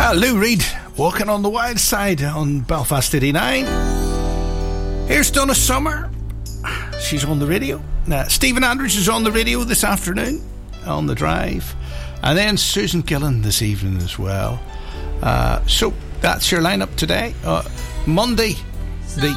Lou Reed, Walking on the Wild Side on Belfast 89. Here's Donna Summer. She's on the radio. Stephen Andrews is on the radio this afternoon on the drive. And then Susan Gillan this evening as well. So that's your lineup today. Monday, the